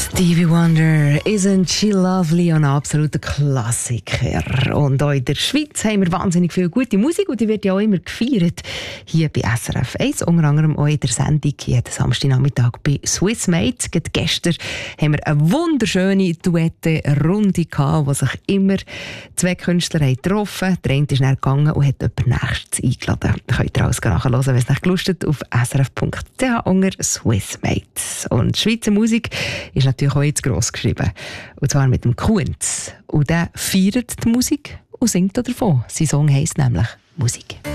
Stevie Wonder, Isn't She Lovely, ein absoluter Klassiker. Und auch in der Schweiz haben wir wahnsinnig viel gute Musik und die wird ja auch immer gefeiert hier bei SRF 1, unter anderem auch in der Sendung jeden Samstagnachmittag bei Swiss Made. Gestern haben wir eine wunderschöne Duette-Runde gehabt, wo sich immer zwei Künstler haben getroffen. Der eine ist dann gegangen und hat jemand Nächstes eingeladen. Da könnt ihr alles nachhören, wenn es nicht gelustet, auf srf.ch unter Swiss Made. Und Schweizer Musik ist natürlich auch jetzt gross geschrieben. Und zwar mit dem Kunz. Und der feiert die Musik und singt davon. Sein Song heisst nämlich «Musik».